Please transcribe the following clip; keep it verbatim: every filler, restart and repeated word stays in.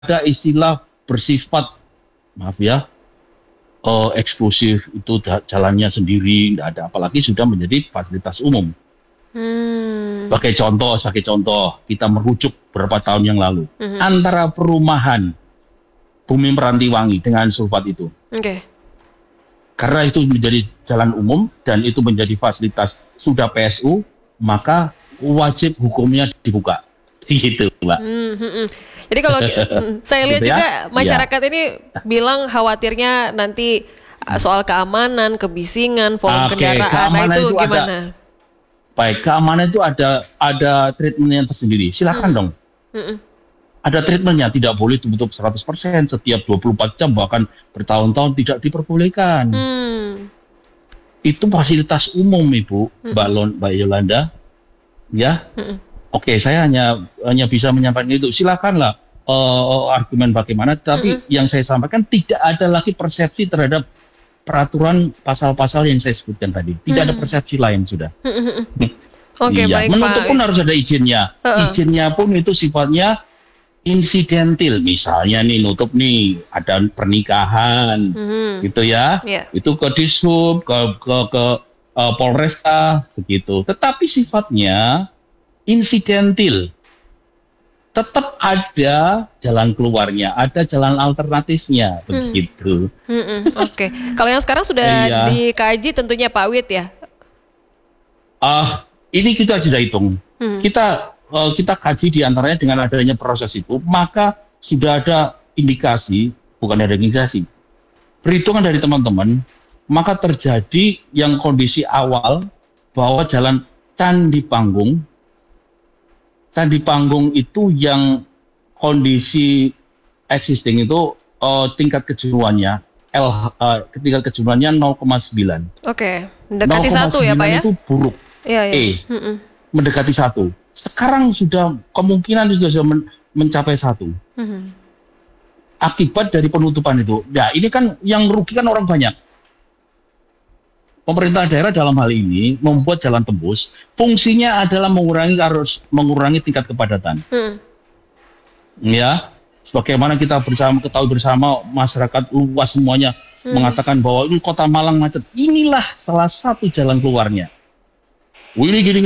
ada istilah bersifat, maaf ya, uh, eksklusif, itu jalannya sendiri, tidak ada, apalagi sudah menjadi fasilitas umum. Hmm. Sebagai contoh, sebagai contoh, kita merujuk beberapa tahun yang lalu, uh-huh. antara perumahan Bumi Merantiwangi dengan Sulfat itu. Oke. Okay. Karena itu menjadi jalan umum dan itu menjadi fasilitas sudah P S U, maka wajib hukumnya dibuka. Gitu, Mbak. Hmm, hmm, hmm. Jadi kalau saya lihat gitu juga ya? Masyarakat ya. Ini bilang khawatirnya nanti soal keamanan, kebisingan, volume okay, kendaraan, nah itu, itu gimana? Ada, baik, keamanan itu ada ada treatment yang tersendiri. Silakan hmm. dong. Hmm. Ada treatmentnya, tidak boleh tutup seratus persen setiap dua puluh empat jam, bahkan bertahun-tahun tidak diperbolehkan. Hmm. Itu fasilitas umum, Ibu, hmm. Mbak, Lon, Mbak Yolanda. Ya, hmm. Oke, saya hanya hanya bisa menyampaikan itu. Silakanlah uh, argumen bagaimana, tapi hmm. yang saya sampaikan tidak ada lagi persepsi terhadap peraturan pasal-pasal yang saya sebutkan tadi. Tidak hmm. ada persepsi lain sudah. Hmm. Oke, iya. baik, Menutup Pak. pun harus ada izinnya. Uh-uh. Izinnya pun itu sifatnya insidentil, misalnya nih nutup nih ada pernikahan, mm-hmm. gitu ya, yeah. itu ke Dishub, ke ke ke uh, Polresta, begitu. Tetapi sifatnya insidentil, tetap ada jalan keluarnya, ada jalan alternatifnya, begitu. Mm-hmm. Oke, okay. Kalau yang sekarang sudah iya. dikaji tentunya Pak Wid ya? Ah, uh, ini kita sudah hitung, mm-hmm. kita kita kaji diantaranya dengan adanya proses itu, maka sudah ada indikasi, bukan ada indikasi, perhitungan dari teman-teman, maka terjadi yang kondisi awal bahwa jalan Candi Panggung, Candi Panggung itu yang kondisi existing itu uh, tingkat kejenuhannya, L, uh, tingkat kejenuhannya nol koma sembilan. Oke, mendekati satu ya Pak ya? Itu buruk, iya, iya. E, Mm-mm. mendekati satu. Sekarang sudah kemungkinan sudah men- mencapai satu. Mm-hmm. Akibat dari penutupan itu. Ya ini kan yang rugi kan orang banyak. Pemerintah daerah dalam hal ini membuat jalan tembus. Fungsinya adalah mengurangi harus mengurangi tingkat kepadatan. Mm. Ya, sebagaimana kita bersama ketahui bersama masyarakat luas semuanya mm. mengatakan bahwa ini kota Malang macet. Inilah salah satu jalan keluarnya. Ini gini.